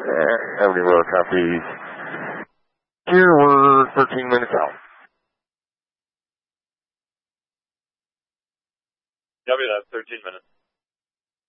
Ebony Road copies. Here we're 13 minutes out. Copy that, 13 minutes.